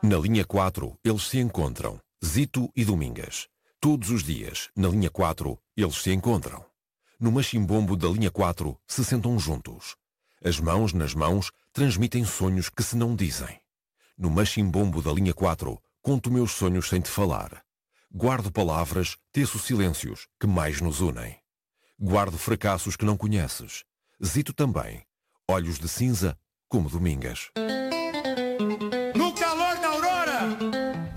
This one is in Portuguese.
Na linha 4, eles se encontram. Zito e Domingas. Todos os dias, na linha 4, eles se encontram. No machimbombo da linha 4, se sentam juntos. As mãos nas mãos transmitem sonhos que se não dizem. No machimbombo da linha 4, conto meus sonhos sem te falar. Guardo palavras, teço silêncios que mais nos unem. Guardo fracassos que não conheces. Zito também. Olhos de cinza como Domingas.